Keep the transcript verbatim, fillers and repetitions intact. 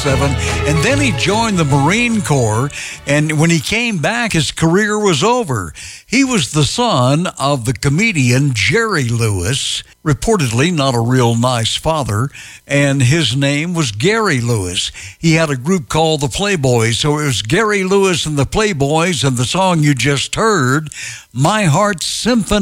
seventy-seven, and then he joined the Marine Corps, and when he came back, his career was over. He was the son of the comedian Jerry Lewis, reportedly not a real nice father, and his name was Gary Lewis. He had a group called the Playboys, so it was Gary Lewis and the Playboys, and the song you just heard, My Heart's Symphony.